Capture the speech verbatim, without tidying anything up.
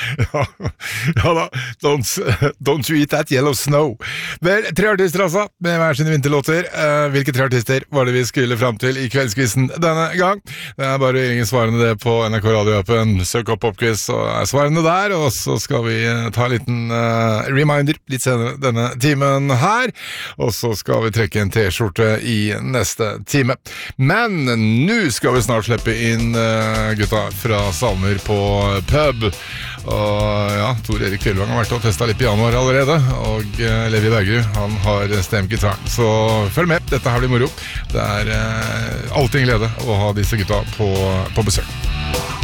Ja, ja da, don't, don't you eat that yellow snow. Vel, tre artister altså, med hver sine vinterlåter. Uh, hvilke tre artister var det vi skulle fram til i kveldskvissen denne gang? Det er bare ingen svarende det på N R K Radio-appen. Søk opp Popquiz og er svarende der, og så skal vi ta en liten uh, reminder litt senere denne timen her, og så skal vi trekke en t-skjorte i neste time. Men nå skal vi snart slippe inn uh, gutta fra Salmer på pub. Og ja, Tor Erik Fjellvang har vært og testet litt piano her allerede, og uh, Levi Bergerud, han har stemt gitaren. Så følg med, dette her blir moro. Det er uh, alltid en glede å ha disse gutta på, på besøk.